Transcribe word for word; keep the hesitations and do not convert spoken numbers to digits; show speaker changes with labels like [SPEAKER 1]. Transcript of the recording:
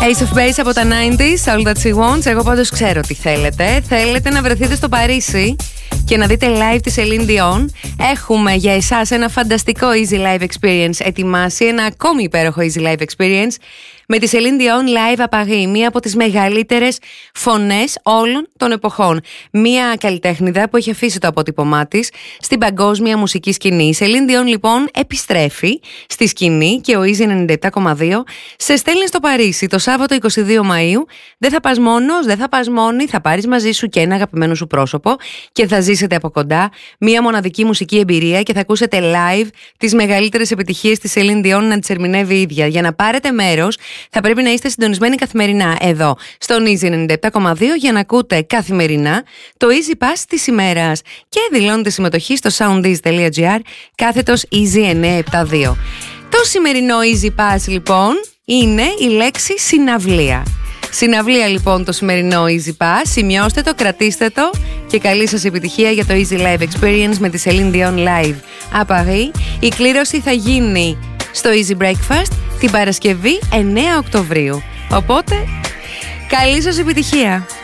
[SPEAKER 1] Ace of Base από τα ενενήντα, All That She Wants. Εγώ πάντως ξέρω τι θέλετε. Θέλετε να βρεθείτε στο Παρίσι και να δείτε live τη Celine Dion. Έχουμε για εσάς ένα φανταστικό Easy Live Experience ετοιμάσει, ένα ακόμη υπέροχο Easy Live Experience με τη Celine Dion Live à Paris, μία από τις μεγαλύτερες φωνές όλων των εποχών. Μία καλλιτέχνηδα που έχει αφήσει το αποτύπωμά της στην παγκόσμια μουσική σκηνή. Η Celine Dion λοιπόν επιστρέφει στη σκηνή και ο Easy ενενήντα επτά κόμμα δύο σε στέλνει στο Παρίσι το Σάββατο εικοστή δεύτερη Μαΐου. Δεν θα πας μόνος, δεν θα πας μόνη, θα πάρεις μαζί σου και ένα αγαπημένο σου πρόσωπο και θα ζήσετε από κοντά μία μοναδική μουσική εμπειρία και θα ακούσετε live τις μεγαλύτερες επιτυχίες της Celine Dion να τις ερμηνεύει η ίδια. Για να πάρετε μέρος θα πρέπει να είστε συντονισμένοι καθημερινά εδώ στον Easy ενενήντα επτά κόμμα δύο για να ακούτε καθημερινά το Easy Pass της ημέρας και δηλώνετε συμμετοχή στο soundeasy.gr κάθετος Easy εννιακόσια εβδομήντα δύο. Το σημερινό Easy Pass λοιπόν είναι η λέξη συναυλία. Συναυλία λοιπόν το σημερινό Easy Pass. Σημειώστε το, κρατήστε το και καλή σας επιτυχία για το Easy Live Experience με τη Celine Dion Live à Paris. Η κλήρωση θα γίνει στο Easy Breakfast την Παρασκευή εννέα Οκτωβρίου. Οπότε, καλή σας επιτυχία!